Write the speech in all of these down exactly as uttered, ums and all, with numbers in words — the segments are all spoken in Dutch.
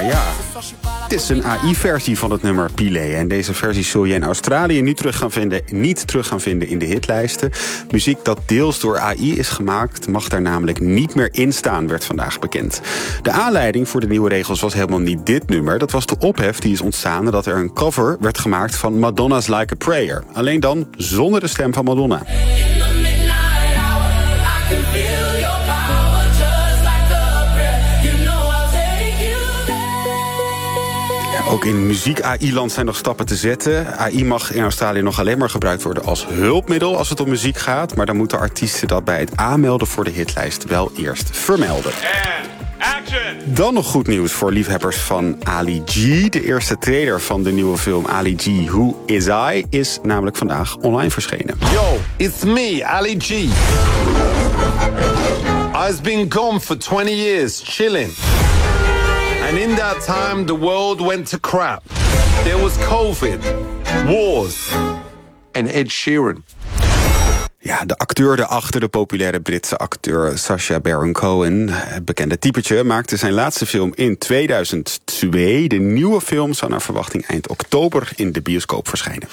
ja. Het is een A I-versie van het nummer Pilé. En deze versie zul je in Australië niet terug gaan vinden, niet terug gaan vinden in de hitlijsten. Muziek dat deels door A I is gemaakt, mag daar namelijk niet meer in staan, werd vandaag bekend. De aanleiding voor de nieuwe regels was helemaal niet dit nummer. Dat was de ophef die is ontstaan nadat er een cover werd gemaakt van Madonna's Like a Prayer. Alleen dan zonder de stem van Madonna. Ook in muziek-A I-land zijn nog stappen te zetten. A I mag in Australië nog alleen maar gebruikt worden als hulpmiddel als het om muziek gaat. Maar dan moeten artiesten dat bij het aanmelden voor de hitlijst wel eerst vermelden. Dan nog goed nieuws voor liefhebbers van Ali G. De eerste trailer van de nieuwe film Ali G, Who Is I, is namelijk vandaag online verschenen. Yo, it's me, Ali G. I've been gone for twenty years, chilling. And in that time, the world went to crap. There was COVID, wars, and Ed Sheeran. Ja, de acteur daarachter, de populaire Britse acteur Sacha Baron Cohen, bekende typetje, maakte zijn laatste film in tweeduizend twee. De nieuwe film zal naar verwachting eind oktober in de bioscoop verschijnen.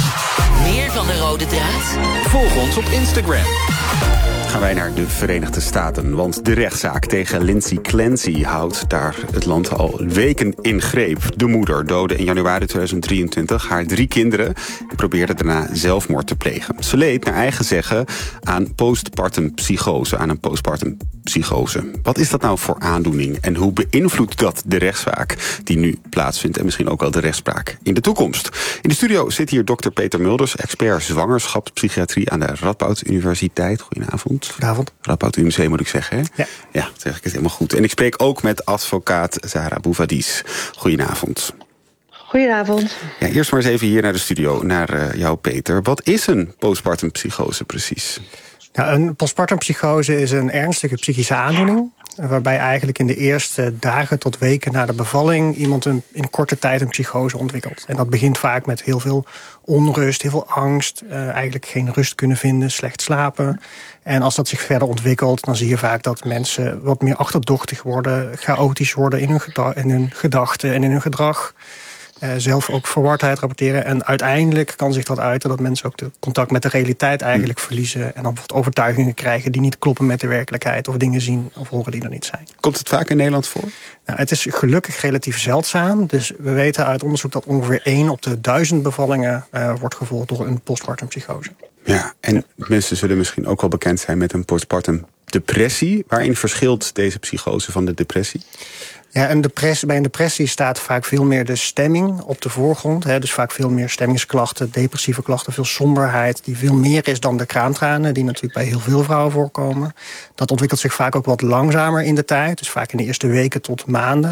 Meer van de rode draad? Volg ons op Instagram. Gaan wij naar de Verenigde Staten, want de rechtszaak tegen Lindsay Clancy houdt daar het land al weken in greep. De moeder doodde in januari tweeduizend drieëntwintig haar drie kinderen en probeerde daarna zelfmoord te plegen. Ze leed naar eigen zeggen aan postpartum psychose, aan een postpartum psychose. Wat is dat nou voor aandoening en hoe beïnvloedt dat de rechtszaak die nu plaatsvindt en misschien ook wel de rechtspraak in de toekomst? In de studio zit hier dokter Peter Mulders, expert zwangerschapspsychiatrie aan de Radboud Universiteit. Goedenavond. Goedenavond. Radboud U M C moet ik zeggen, hè? Ja. Ja, dat zeg ik het helemaal goed. En ik spreek ook met advocaat Zahra Bouvadis. Goedenavond. Goedenavond. Ja, eerst maar eens even hier naar de studio, naar uh, jou Peter. Wat is een postpartum psychose precies? Ja, een postpartum psychose is een ernstige psychische aandoening, waarbij eigenlijk in de eerste dagen tot weken na de bevalling iemand een, in korte tijd een psychose ontwikkelt. En dat begint vaak met heel veel onrust, heel veel angst, uh, eigenlijk geen rust kunnen vinden, slecht slapen. En als dat zich verder ontwikkelt, dan zie je vaak dat mensen wat meer achterdochtig worden, chaotisch worden in hun, geda- in hun gedachten en in hun gedrag. Uh, zelf ook verwardheid rapporteren. En uiteindelijk kan zich dat uiten dat mensen ook de contact met de realiteit eigenlijk mm. verliezen. En dan wat overtuigingen krijgen die niet kloppen met de werkelijkheid. Of dingen zien of horen die er niet zijn. Komt het vaak in Nederland voor? Nou, het is gelukkig relatief zeldzaam. Dus we weten uit onderzoek dat ongeveer één op de duizend bevallingen uh, wordt gevolgd door een postpartum psychose. Ja, en mensen zullen misschien ook wel bekend zijn met een postpartum depressie. Waarin verschilt deze psychose van de depressie? Ja, een depressie, bij een depressie staat vaak veel meer de stemming op de voorgrond. Hè, dus vaak veel meer stemmingsklachten, depressieve klachten, veel somberheid, die veel meer is dan de kraamtranen, die natuurlijk bij heel veel vrouwen voorkomen. Dat ontwikkelt zich vaak ook wat langzamer in de tijd, dus vaak in de eerste weken tot maanden.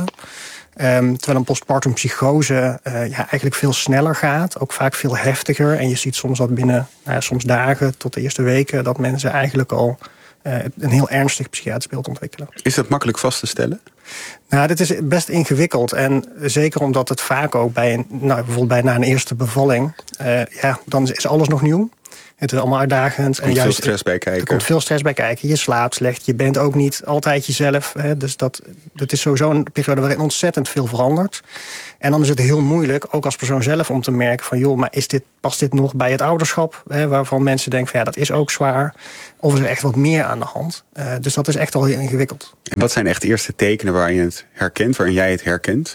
Um, terwijl een postpartum psychose uh, ja, eigenlijk veel sneller gaat, ook vaak veel heftiger. En je ziet soms dat binnen nou ja, soms dagen tot de eerste weken dat mensen eigenlijk al uh, een heel ernstig psychiatrisch beeld ontwikkelen. Is dat makkelijk vast te stellen? Nou, dit is best ingewikkeld. En zeker omdat het vaak ook bij een, nou, bijvoorbeeld bij na een eerste bevalling, uh, ja, dan is alles nog nieuw. Het is allemaal uitdagend. Er komt en juist, veel stress bij kijken. Er komt veel stress bij kijken. Je slaapt slecht. Je bent ook niet altijd jezelf. Hè. Dus dat, dat is sowieso een periode waarin ontzettend veel verandert. En dan is het heel moeilijk, ook als persoon zelf, om te merken van joh, maar is dit, past dit nog bij het ouderschap? Hè, waarvan mensen denken van ja, dat is ook zwaar. Of is er echt wat meer aan de hand? Uh, dus dat is echt al heel ingewikkeld. En wat zijn echt de eerste tekenen waarin je het herkent, waarin jij het herkent?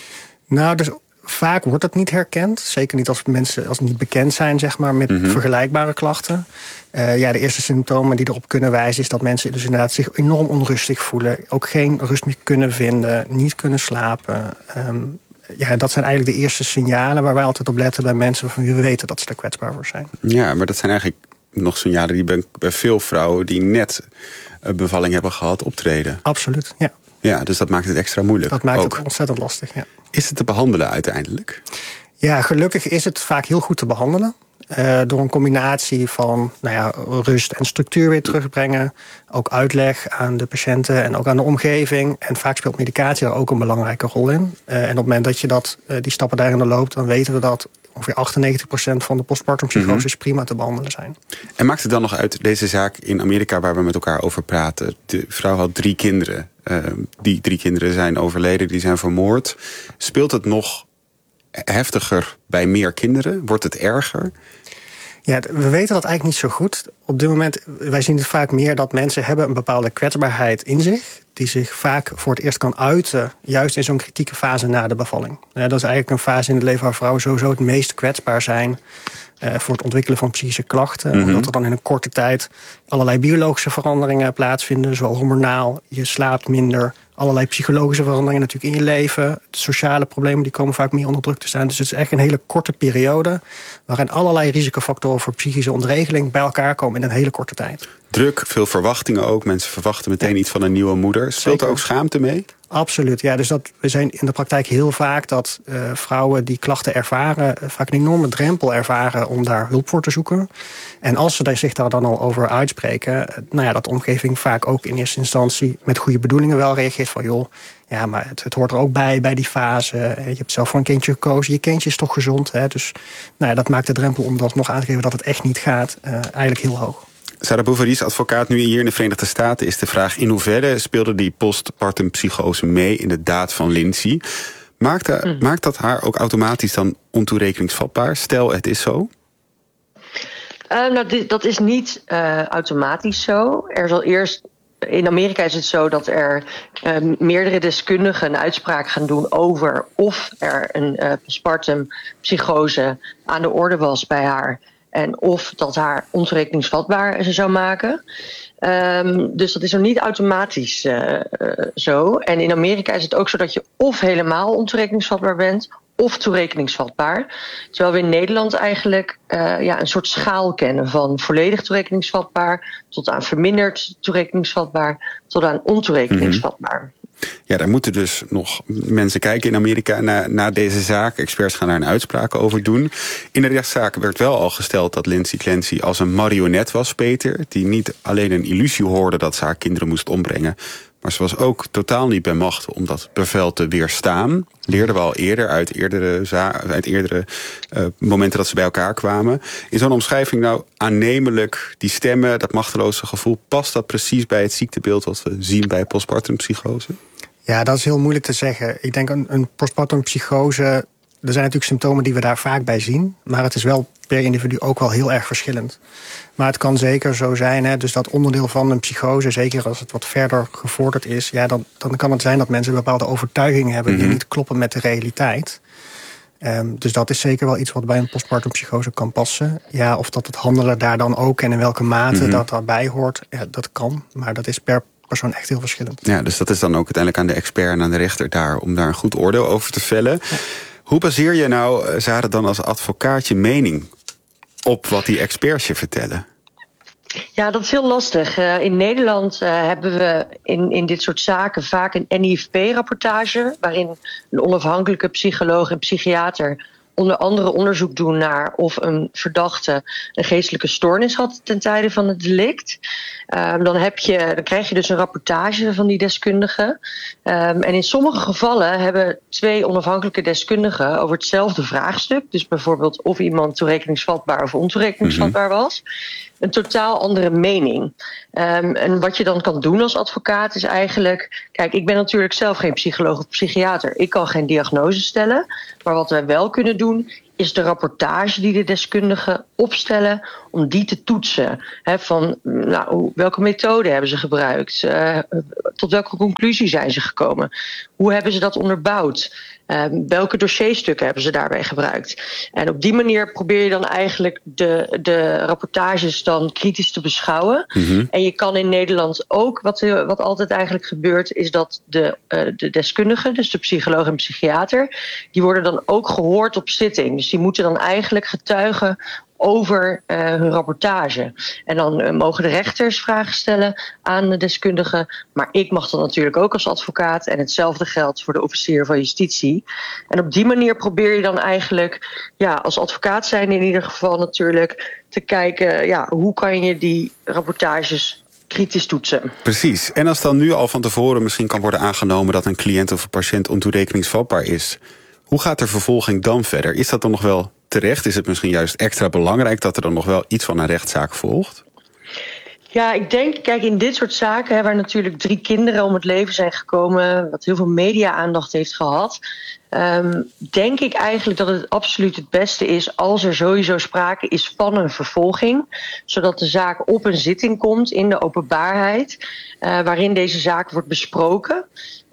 Nou, dus vaak wordt het niet herkend. Zeker niet als mensen als niet bekend zijn, zeg maar, met mm-hmm. vergelijkbare klachten. Uh, ja, de eerste symptomen die erop kunnen wijzen is dat mensen dus inderdaad zich enorm onrustig voelen. Ook geen rust meer kunnen vinden, niet kunnen slapen. Um, ja, dat zijn eigenlijk de eerste signalen waar wij altijd op letten bij mensen van wie we weten dat ze er kwetsbaar voor zijn. Ja, maar dat zijn eigenlijk nog signalen die bij, bij veel vrouwen die net een bevalling hebben gehad optreden. Absoluut, ja. Ja, dus dat maakt het extra moeilijk. Dat maakt ook. het ontzettend lastig, ja. Is het te behandelen uiteindelijk? Ja, gelukkig is het vaak heel goed te behandelen. Uh, door een combinatie van nou ja, rust en structuur weer terugbrengen. Ook uitleg aan de patiënten en ook aan de omgeving. En vaak speelt medicatie daar ook een belangrijke rol in. Uh, en op het moment dat je dat, uh, die stappen daarin loopt, dan weten we dat ongeveer achtennegentig procent van de postpartumpsychoses Mm-hmm. prima te behandelen zijn. En maakt het dan nog uit, deze zaak in Amerika waar we met elkaar over praten? De vrouw had drie kinderen. Uh, die drie kinderen zijn overleden, die zijn vermoord. Speelt het nog heftiger bij meer kinderen? Wordt het erger? Ja, we weten dat eigenlijk niet zo goed. Op dit moment, wij zien het vaak meer dat mensen hebben een bepaalde kwetsbaarheid in zich, die zich vaak voor het eerst kan uiten, juist in zo'n kritieke fase na de bevalling. Ja, dat is eigenlijk een fase in het leven waar vrouwen sowieso het meest kwetsbaar zijn uh, voor het ontwikkelen van psychische klachten. Mm-hmm. Omdat er dan in een korte tijd allerlei biologische veranderingen plaatsvinden, zowel hormonaal, je slaapt minder, allerlei psychologische veranderingen natuurlijk in je leven. De sociale problemen die komen vaak meer onder druk te staan. Dus het is echt een hele korte periode waarin allerlei risicofactoren voor psychische ontregeling bij elkaar komen in een hele korte tijd. Druk, veel verwachtingen ook. Mensen verwachten meteen ja. iets van een nieuwe moeder. Speelt er ook schaamte mee? Absoluut, ja. Dus dat, we zijn in de praktijk heel vaak dat uh, vrouwen die klachten ervaren, uh, vaak een enorme drempel ervaren om daar hulp voor te zoeken. En als ze zich daar dan al over uitspreken, uh, nou ja, dat de omgeving vaak ook in eerste instantie met goede bedoelingen wel reageert van joh, ja, maar het, het hoort er ook bij, bij die fase. Je hebt zelf voor een kindje gekozen, je kindje is toch gezond. Hè? Dus nou ja, dat maakt de drempel om dat nog aan te geven dat het echt niet gaat, uh, eigenlijk heel hoog. Sarah Bouveries, advocaat nu hier in de Verenigde Staten, is de vraag in hoeverre speelde die postpartum psychose mee in de daad van Lindsay? Maakt, de, mm. maakt dat haar ook automatisch dan ontoerekeningsvatbaar? Stel, het is zo? Uh, nou, dit, dat is niet uh, automatisch zo. Er zal eerst... In Amerika is het zo dat er uh, meerdere deskundigen een uitspraak gaan doen over of er een uh, postpartum psychose aan de orde was bij haar. En of dat haar ontoerekeningsvatbaar zou maken. Um, dus dat is nog niet automatisch uh, uh, zo. En in Amerika is het ook zo dat je of helemaal ontoerekeningsvatbaar bent, of toerekeningsvatbaar. Terwijl we in Nederland eigenlijk uh, ja, een soort schaal kennen van volledig toerekeningsvatbaar tot aan verminderd toerekeningsvatbaar tot aan ontoerekeningsvatbaar. Mm-hmm. Ja, daar moeten dus nog mensen kijken in Amerika naar, naar deze zaak. Experts gaan daar een uitspraak over doen. In de rechtszaak werd wel al gesteld dat Lindsay Clancy als een marionet was, Peter. Die niet alleen een illusie hoorde dat ze haar kinderen moest ombrengen, maar ze was ook totaal niet bij macht om dat bevel te weerstaan. Leerden we al eerder uit eerdere, za- uit eerdere uh, momenten dat ze bij elkaar kwamen. In zo'n omschrijving nou aannemelijk, die stemmen, dat machteloze gevoel, past dat precies bij het ziektebeeld wat we zien bij postpartum psychose? Ja, dat is heel moeilijk te zeggen. Ik denk een, een postpartum psychose, er zijn natuurlijk symptomen die we daar vaak bij zien, maar het is wel per individu ook wel heel erg verschillend. Maar het kan zeker zo zijn, hè, dus dat onderdeel van een psychose, zeker als het wat verder gevorderd is, ja, dan, dan kan het zijn dat mensen bepaalde overtuigingen hebben mm-hmm. die niet kloppen met de realiteit. Um, dus dat is zeker wel iets wat bij een postpartum psychose kan passen. Ja, of dat het handelen daar dan ook en in welke mate mm-hmm. dat daarbij hoort, ja, dat kan. Maar dat is per persoon echt heel verschillend. Ja, dus dat is dan ook uiteindelijk aan de expert en aan de rechter daar om daar een goed oordeel over te vellen. Ja. Hoe baseer je nou, Sarah, dan als advocaat je mening op wat die experts je vertellen? Ja, dat is heel lastig. Uh, in Nederland uh, hebben we in, in dit soort zaken vaak een N I V P-rapportage, waarin een onafhankelijke psycholoog en psychiater onder andere onderzoek doen naar of een verdachte een geestelijke stoornis had ten tijde van het delict. Um, dan, heb je, dan krijg je dus een rapportage van die deskundigen. Um, en in sommige gevallen hebben twee onafhankelijke deskundigen over hetzelfde vraagstuk, dus bijvoorbeeld of iemand toerekeningsvatbaar of ontoerekeningsvatbaar was, een totaal andere mening. Um, en wat je dan kan doen als advocaat is eigenlijk, kijk, ik ben natuurlijk zelf geen psycholoog of psychiater. Ik kan geen diagnose stellen. Maar wat wij wel kunnen doen, is de rapportage die de deskundigen opstellen, om die te toetsen. He, van nou, welke methode hebben ze gebruikt? Uh, tot welke conclusie zijn ze gekomen? Hoe hebben ze dat onderbouwd? Uh, welke dossierstukken hebben ze daarbij gebruikt? En op die manier probeer je dan eigenlijk de, de rapportages dan kritisch te beschouwen. Mm-hmm. En je kan in Nederland ook, wat, wat altijd eigenlijk gebeurt, is dat de, uh, de deskundigen, dus de psycholoog en psychiater, die worden dan ook gehoord op zitting. Dus die moeten dan eigenlijk getuigen over uh, hun rapportage. En dan uh, mogen de rechters vragen stellen aan de deskundigen. Maar ik mag dan natuurlijk ook als advocaat. En hetzelfde geldt voor de officier van justitie. En op die manier probeer je dan eigenlijk, ja, als advocaat zijn in ieder geval natuurlijk, te kijken, ja, hoe kan je die rapportages kritisch toetsen. Precies. En als dan nu al van tevoren misschien kan worden aangenomen dat een cliënt of een patiënt ontoerekeningsvatbaar is, hoe gaat de vervolging dan verder? Is dat dan nog wel terecht? Is het misschien juist extra belangrijk dat er dan nog wel iets van een rechtszaak volgt? Ja, ik denk, kijk, in dit soort zaken, hè, waar natuurlijk drie kinderen om het leven zijn gekomen, wat heel veel media-aandacht heeft gehad, um, denk ik eigenlijk dat het absoluut het beste is als er sowieso sprake is van een vervolging, zodat de zaak op een zitting komt in de openbaarheid, uh, waarin deze zaak wordt besproken.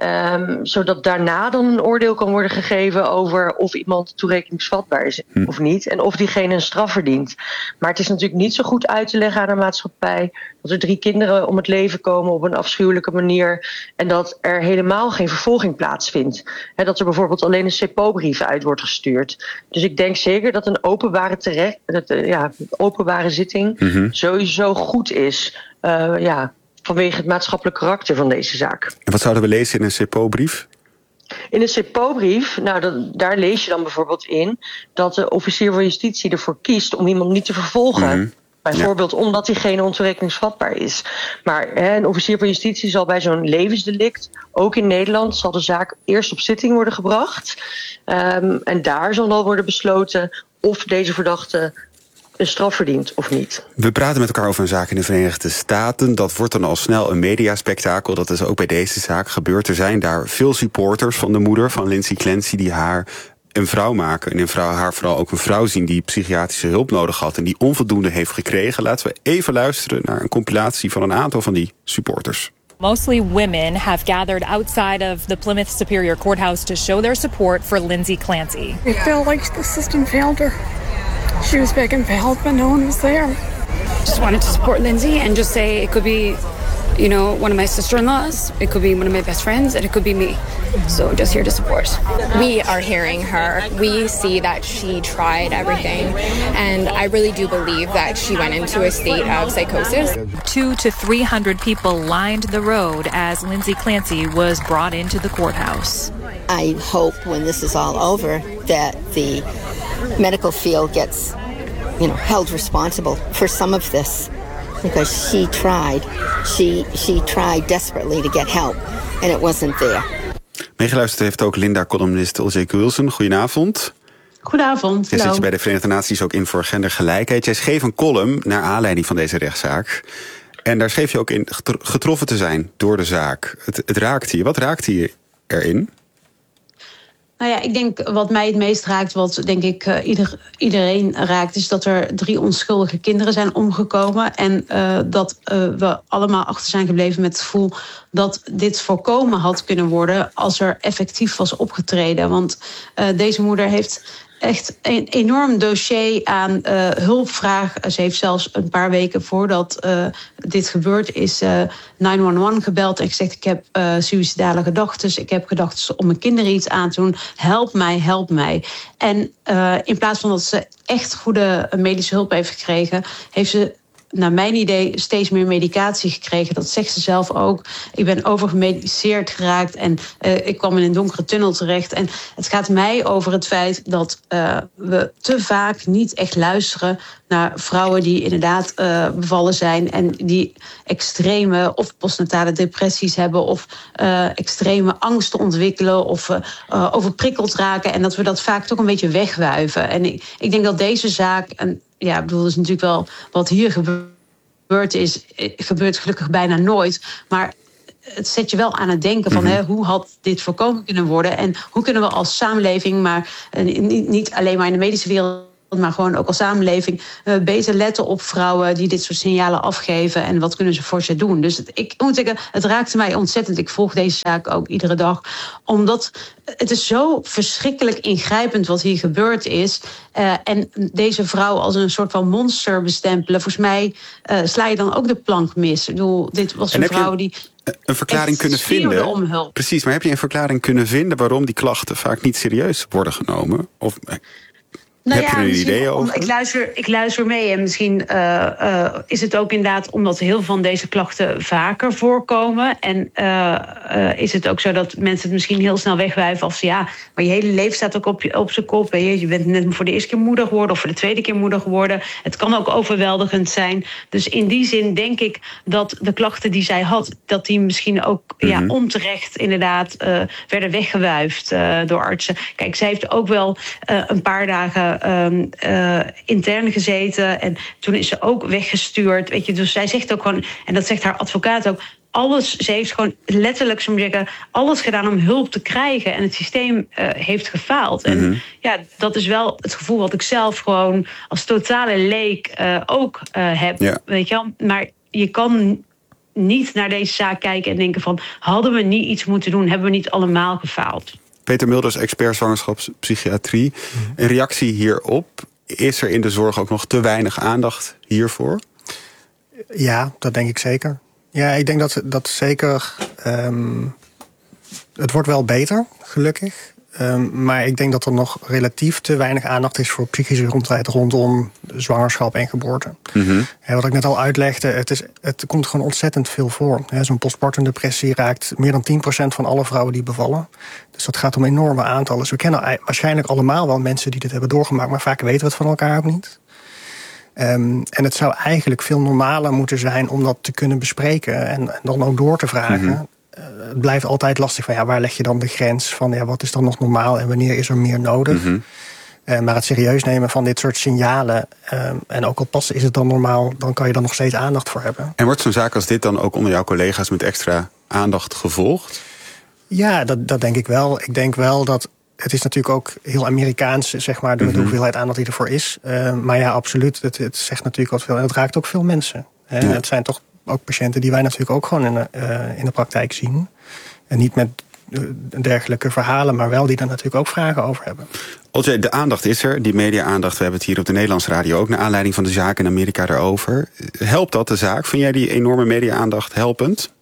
Um, zodat daarna dan een oordeel kan worden gegeven over of iemand toerekeningsvatbaar is hm. of niet. En of diegene een straf verdient. Maar het is natuurlijk niet zo goed uit te leggen aan de maatschappij dat er drie kinderen om het leven komen op een afschuwelijke manier. En dat er helemaal geen vervolging plaatsvindt. He, dat er bijvoorbeeld alleen een C E P O-brief uit wordt gestuurd. Dus ik denk zeker dat een openbare, terecht, dat, uh, ja, openbare zitting mm-hmm. sowieso goed is. Uh, ja. Vanwege het maatschappelijk karakter van deze zaak. En wat zouden we lezen in een C E P O-brief? In een C E P O-brief, nou, dat, daar lees je dan bijvoorbeeld in dat de officier van justitie ervoor kiest om iemand niet te vervolgen. Mm-hmm. Bijvoorbeeld ja. omdat diegene ontoerekeningsvatbaar is. Maar hè, een officier van justitie zal bij zo'n levensdelict, ook in Nederland, zal de zaak eerst op zitting worden gebracht. Um, en daar zal dan worden besloten of deze verdachte een straf verdient of niet. We praten met elkaar over een zaak in de Verenigde Staten. Dat wordt dan al snel een mediaspectakel. Dat is ook bij deze zaak gebeurd. Er zijn daar veel supporters van de moeder van Lindsay Clancy die haar een vrouw maken. En in vrouw, haar vooral ook een vrouw zien die psychiatrische hulp nodig had en die onvoldoende heeft gekregen. Laten we even luisteren naar een compilatie van een aantal van die supporters. Mostly women have gathered outside of the Plymouth Superior Courthouse to show their support for Lindsay Clancy. It felt like the system failed her. She was begging for help and no one was there. Just wanted to support Lindsay and just say it could be, you know, one of my sister-in-laws, it could be one of my best friends, and it could be me. So just here to support. We are hearing her. We see that she tried everything. And I really do believe that she went into a state of psychosis. Two to three hundred people lined the road as Lindsay Clancy was brought into the courthouse. I hope when this is all over that the medical field gets, you know, held responsible for some of this. Because she tried. She, she tried desperately to get help. And it wasn't there. Meegeluisterd heeft ook Linda-columnist Ulrike Wilson. Goedenavond. Goedenavond. Jij zit je bij de Verenigde Naties ook in voor gendergelijkheid. Jij schreef een column naar aanleiding van deze rechtszaak. En daar schreef je ook in getroffen te zijn door de zaak. Het, het raakte je. Wat raakte je erin? Nou ja, ik denk wat mij het meest raakt, wat denk ik uh, ieder, iedereen raakt, is dat er drie onschuldige kinderen zijn omgekomen. En uh, dat uh, we allemaal achter zijn gebleven met het gevoel dat dit voorkomen had kunnen worden als er effectief was opgetreden. Want uh, deze moeder heeft echt een enorm dossier aan uh, hulpvraag. Ze heeft zelfs een paar weken voordat uh, dit gebeurd is uh, negen een een gebeld en gezegd: ik heb uh, suïcidale gedachten. Ik heb gedachten om mijn kinderen iets aan te doen. Help mij, help mij. En uh, in plaats van dat ze echt goede medische hulp heeft gekregen, heeft ze, naar mijn idee, steeds meer medicatie gekregen. Dat zegt ze zelf ook. Ik ben overgemediceerd geraakt en uh, ik kwam in een donkere tunnel terecht. En het gaat mij over het feit dat uh, we te vaak niet echt luisteren naar vrouwen die inderdaad uh, bevallen zijn en die extreme of postnatale depressies hebben of uh, extreme angsten ontwikkelen of uh, uh, overprikkeld raken. En dat we dat vaak toch een beetje wegwuiven. En ik, ik denk dat deze zaak, en ja, ik bedoel, dat is natuurlijk wel wat hier gebeurd is, gebeurt gelukkig bijna nooit, maar het zet je wel aan het denken van, mm-hmm. hè, hoe had dit voorkomen kunnen worden en hoe kunnen we als samenleving, maar uh, niet, niet alleen maar in de medische wereld, maar gewoon ook als samenleving uh, beter letten op vrouwen die dit soort signalen afgeven en wat kunnen ze voor ze doen. Dus het, ik moet zeggen, het raakte mij ontzettend. Ik volg deze zaak ook iedere dag, omdat het is zo verschrikkelijk ingrijpend wat hier gebeurd is. Uh, en deze vrouw als een soort van monster bestempelen, volgens mij uh, sla je dan ook de plank mis. Ik bedoel, dit was een vrouw die een verklaring kunnen vinden. Om hulp. Precies, maar heb je een verklaring kunnen vinden waarom die klachten vaak niet serieus worden genomen? Of Nou heb ja, je er een idee om, over? Ik luister, ik luister mee en misschien uh, uh, is het ook inderdaad omdat heel veel van deze klachten vaker voorkomen. En uh, uh, is het ook zo dat mensen het misschien heel snel wegwuiven als ja, maar je hele leven staat ook op, je, op zijn kop. Je, je bent net voor de eerste keer moeder geworden of voor de tweede keer moeder geworden. Het kan ook overweldigend zijn. Dus in die zin denk ik dat de klachten die zij had, dat die misschien ook mm-hmm. ja, onterecht inderdaad uh, werden weggewuifd uh, door artsen. Kijk, zij heeft ook wel uh, een paar dagen uh, um, uh, intern gezeten. En toen is ze ook weggestuurd. Weet je, dus zij zegt ook gewoon, en dat zegt haar advocaat ook, alles, ze heeft gewoon letterlijk, zo zeggen, alles gedaan om hulp te krijgen. En het systeem uh, heeft gefaald. Mm-hmm. En ja, dat is wel het gevoel wat ik zelf gewoon als totale leek uh, ook uh, heb. Ja. Weet je wel? Maar je kan niet naar deze zaak kijken en denken van, hadden we niet iets moeten doen? Hebben we niet allemaal gefaald? Peter Mulders, expert zwangerschapspsychiatrie. Een reactie hierop. Is er in de zorg ook nog te weinig aandacht hiervoor? Ja, dat denk ik zeker. Ja, ik denk dat, dat zeker. Um, het wordt wel beter, gelukkig. Um, maar ik denk dat er nog relatief te weinig aandacht is voor psychische gezondheid rondom zwangerschap en geboorte. Mm-hmm. Ja, wat ik net al uitlegde, het, is, het komt gewoon ontzettend veel voor. Ja, zo'n postpartum depressie raakt meer dan tien procent van alle vrouwen die bevallen. Dus dat gaat om enorme aantallen. Dus we kennen waarschijnlijk allemaal wel mensen die dit hebben doorgemaakt, maar vaak weten we het van elkaar ook niet. Um, en het zou eigenlijk veel normaler moeten zijn om dat te kunnen bespreken en, en dan ook door te vragen. Mm-hmm. Uh, het blijft altijd lastig van ja, waar leg je dan de grens van ja, wat is dan nog normaal en wanneer is er meer nodig? Mm-hmm. Uh, maar het serieus nemen van dit soort signalen, uh, en ook al pas is het dan normaal, dan kan je er nog steeds aandacht voor hebben. En wordt zo'n zaak als dit dan ook onder jouw collega's met extra aandacht gevolgd? Ja, dat, dat denk ik wel. Ik denk wel dat het is natuurlijk ook heel Amerikaans, zeg maar, de, mm-hmm. de hoeveelheid aandacht die ervoor is. Uh, maar ja, absoluut. Het, het zegt natuurlijk ook veel. En het raakt ook veel mensen. Hè. Ja. Het zijn toch ook patiënten die wij natuurlijk ook gewoon in de, uh, in de praktijk zien. En niet met uh, dergelijke verhalen, maar wel die daar natuurlijk ook vragen over hebben. Olcay, de aandacht is er, die media-aandacht. We hebben het hier op de Nederlandse radio ook, naar aanleiding van de zaak in Amerika daarover. Helpt dat de zaak? Vind jij die enorme media-aandacht helpend?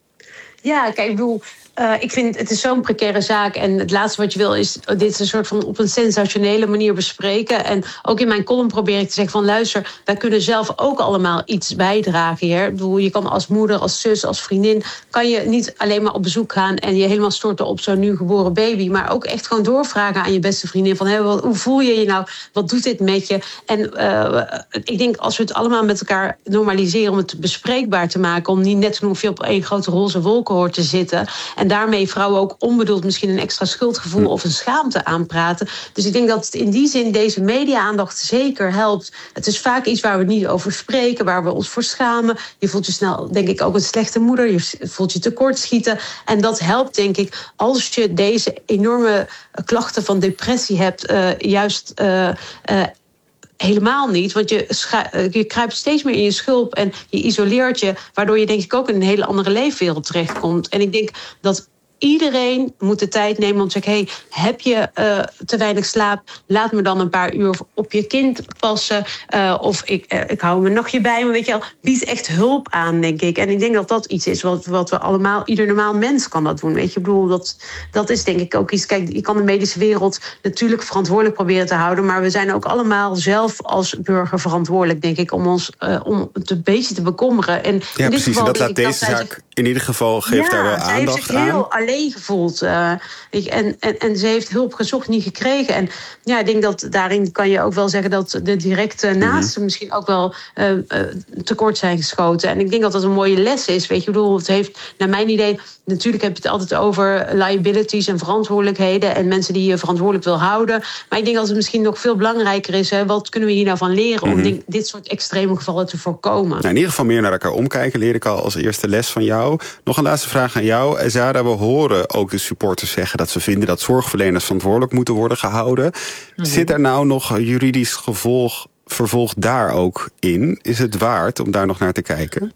Ja, kijk, ik bedoel, Uh, ik vind het is zo'n precaire zaak. En het laatste wat je wil is dit een soort van op een sensationele manier bespreken. En ook in mijn column probeer ik te zeggen van luister, wij kunnen zelf ook allemaal iets bijdragen hier. Ik bedoel, je kan als moeder, als zus, als vriendin, kan je niet alleen maar op bezoek gaan en je helemaal storten op zo'n nieuw geboren baby. Maar ook echt gewoon doorvragen aan je beste vriendin van hey, wat, hoe voel je je nou? Wat doet dit met je? En uh, ik denk als we het allemaal met elkaar normaliseren om het bespreekbaar te maken, om niet net te veel op één grote roze wolkenhoor te zitten. En daarmee vrouwen ook onbedoeld misschien een extra schuldgevoel of een schaamte aanpraten. Dus ik denk dat het in die zin deze media-aandacht zeker helpt. Het is vaak iets waar we niet over spreken, waar we ons voor schamen. Je voelt je snel, denk ik, ook een slechte moeder. Je voelt je tekortschieten. En dat helpt, denk ik, als je deze enorme klachten van depressie hebt, uh, juist Uh, uh, helemaal niet, want je, scha- je kruipt steeds meer in je schulp en je isoleert je, waardoor je denk ik ook in een hele andere leefwereld terechtkomt. En ik denk dat iedereen moet de tijd nemen om te zeggen, hey, heb je uh, te weinig slaap? Laat me dan een paar uur op je kind passen. Uh, of ik, uh, ik hou me een nachtje bij me. Weet je wel, bied echt hulp aan, denk ik. En ik denk dat dat iets is wat, wat we allemaal, ieder normaal mens kan dat doen. Weet je, ik bedoel, dat, dat is denk ik ook iets. Kijk, je kan de medische wereld natuurlijk verantwoordelijk proberen te houden, maar we zijn ook allemaal zelf als burger verantwoordelijk, denk ik, om ons uh, om het een beetje te bekommeren. En ja, in dit precies. geval, En dat laat deze zich, zaak in ieder geval geeft ja, daar wel aandacht aan. Zij heeft zich heel alleen gevoeld. Uh, en, en, en ze heeft hulp gezocht, niet gekregen. En ja, ik denk dat daarin kan je ook wel zeggen dat de directe naasten mm-hmm. misschien ook wel uh, uh, tekort zijn geschoten. En ik denk dat dat een mooie les is. Weet je, ik bedoel, het heeft naar mijn idee, natuurlijk heb je het altijd over liabilities en verantwoordelijkheden en mensen die je verantwoordelijk wil houden. Maar ik denk dat het misschien nog veel belangrijker is, hè, wat kunnen we hier nou van leren mm-hmm. om dit, dit soort extreme gevallen te voorkomen. Nou, in ieder geval meer naar elkaar omkijken, leer ik al als eerste les van jou. Nog een laatste vraag aan jou. Zara, we horen ook de supporters zeggen dat ze vinden dat zorgverleners verantwoordelijk moeten worden gehouden. Mm-hmm. Zit er nou nog juridisch gevolg, vervolg daar ook in? Is het waard om daar nog naar te kijken?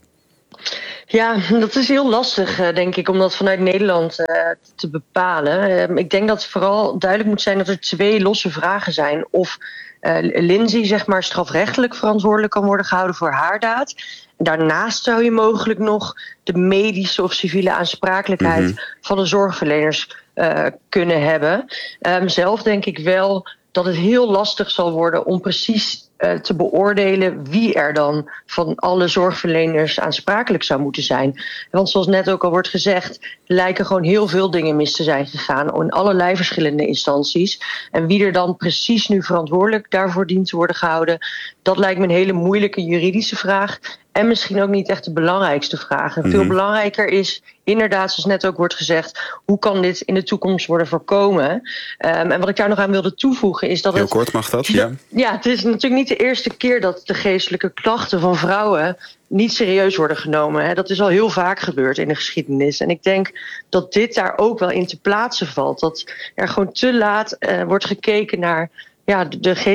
Ja, dat is heel lastig, denk ik, om dat vanuit Nederland uh, te bepalen. Uh, ik denk dat het vooral duidelijk moet zijn dat er twee losse vragen zijn. Of uh, Lindsay, zeg maar, strafrechtelijk verantwoordelijk kan worden gehouden voor haar daad. Daarnaast zou je mogelijk nog de medische of civiele aansprakelijkheid mm-hmm. van de zorgverleners uh, kunnen hebben. Um, zelf denk ik wel dat het heel lastig zal worden om precies uh, te beoordelen wie er dan van alle zorgverleners aansprakelijk zou moeten zijn. Want zoals net ook al wordt gezegd, lijken gewoon heel veel dingen mis te zijn gegaan in allerlei verschillende instanties. En wie er dan precies nu verantwoordelijk daarvoor dient te worden gehouden, dat lijkt me een hele moeilijke juridische vraag. En misschien ook niet echt de belangrijkste vraag. En veel Mm-hmm. belangrijker is inderdaad, zoals net ook wordt gezegd, hoe kan dit in de toekomst worden voorkomen? Um, en wat ik daar nog aan wilde toevoegen is dat Heel het... kort mag dat, ja. Ja, het is natuurlijk niet de eerste keer dat de geestelijke klachten van vrouwen niet serieus worden genomen. Hè. Dat is al heel vaak gebeurd in de geschiedenis. En ik denk dat dit daar ook wel in te plaatsen valt. Dat er gewoon te laat uh, wordt gekeken naar ja, de, de